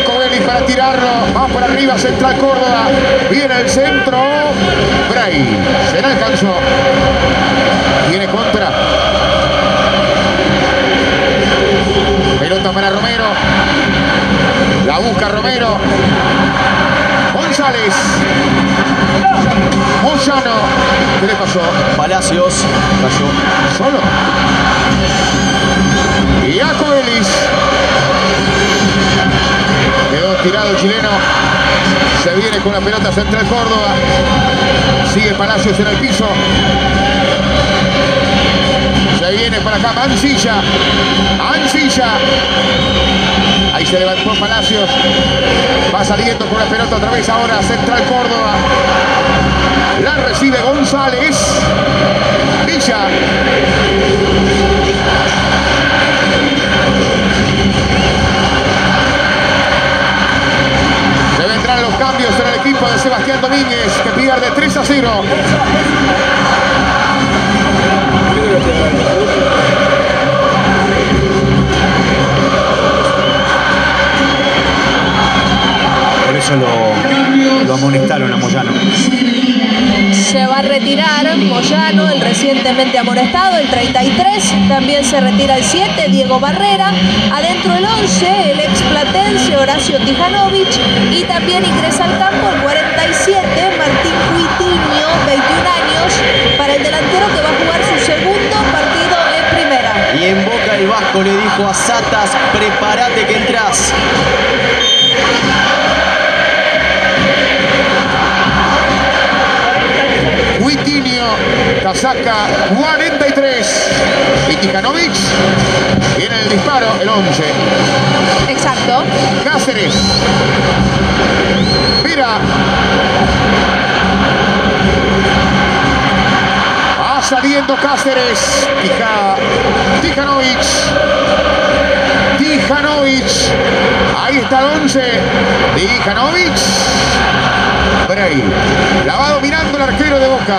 Jacobelli para tirarlo. Vamos por arriba, Central Córdoba. Viene el centro. Bray. Se la alcanzó. Tiene contra. Pelota para Romero. La busca Romero. González. Moyano. ¿Qué le pasó? Palacios cayó Solo. Y Jacobelli. Quedó tirado el chileno. Se viene con la pelota Central Córdoba. Sigue Palacios en el piso. Se viene para acá Mancilla. Mancilla. Ahí se levantó Palacios. Va saliendo con la pelota otra vez ahora Central Córdoba. La recibe González. Villa. Se vendrán los cambios en el equipo de Sebastián Domínguez, que pierde 3-0. Por eso lo amonestaron a Moyano. Se va a retirar Moyano, el recientemente amonestado, el 33. También se retira el 7, Diego Barrera. Adentro el 11, el ex platense Horacio Tijanovic. Y también ingresa al campo el 47, Martín Cuitiño, 21 años, para el delantero que va a jugar su segundo partido en primera. Y en Boca el Vasco le dijo a Satas, prepárate que entras. Cuitiño, casaca 43. Y Tijanovic viene el disparo, el 11. Exacto. Cáceres. Mira. Va saliendo Cáceres. Tijanovic. Ahí está el 11. Tijanovic. Bray. La va dominando el arquero de Boca.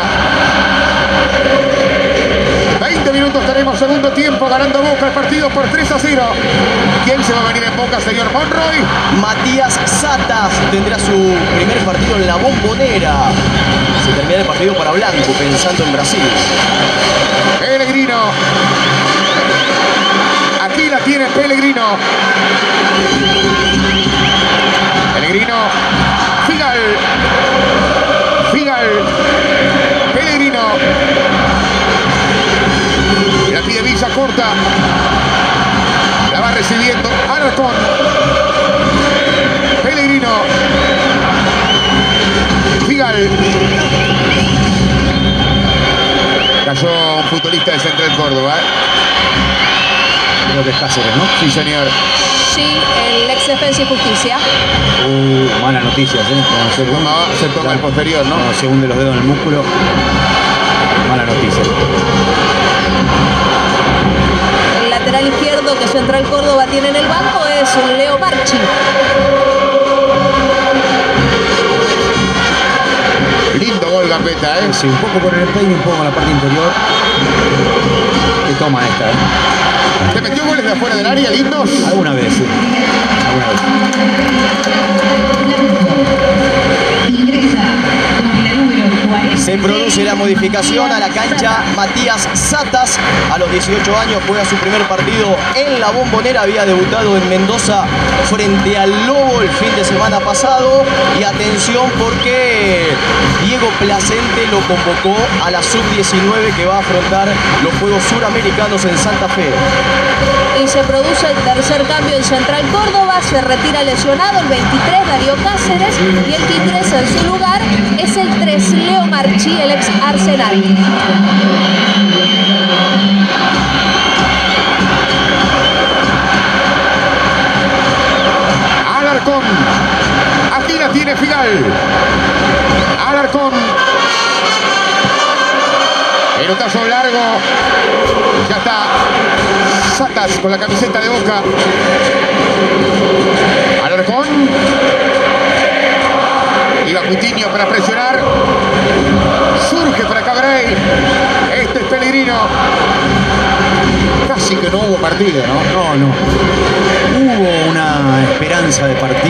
20 minutos tenemos, segundo tiempo, ganando Boca el partido por 3-0. ¿Quién se va a venir en Boca, señor Monroy? Matías Satas tendrá su primer partido en la Bombonera. Se termina el partido para Blanco, pensando en Brasil. Pellegrino. Aquí la tiene Pellegrino. Pellegrino. Figal. Pellegrino. La pide Villa corta. La va recibiendo Alarcón. Pellegrino. Figal. Cayó un futbolista de Central Córdoba. Creo que es Cáceres, ¿no? Sí, señor. Sí, el ex Defensa y Justicia. Malas noticias, ¿eh? Se toma el posterior, ¿no? Se hunde los dedos en el músculo. Mala noticia. El lateral izquierdo que Central Córdoba tiene en el banco es Leo Marchi. Lindo gol, Gambetta, ¿eh? Sí, un poco por el empeño, un poco con la parte interior. Que toma esta, ¿eh? ¿Te metió goles de afuera del área, lindos? Alguna vez, sí. Alguna vez. Se produce la modificación a la cancha. Matías Satas, a los 18 años, juega su primer partido en la Bombonera. Había debutado en Mendoza frente al Lobo el fin de semana pasado. Y atención porque Diego Placente lo convocó a la Sub-19 que va a afrontar los Juegos Suramericanos en Santa Fe. Y se produce el tercer cambio en Central Córdoba. Se retira lesionado el 23, Darío Cáceres. Y el que ingresa en su lugar es el 3, Leo Marchi, el ex Arsenal. Alarcón. Aquí la tiene Figal. Alarcón. Pelotazo largo. Ya está Satas con la camiseta de Boca. Alarcón. Iba Cuitiño para presionar. Surge para Cabrey. Este es Pellegrino. Casi que no hubo partido, ¿no? No. Hubo una esperanza de partido.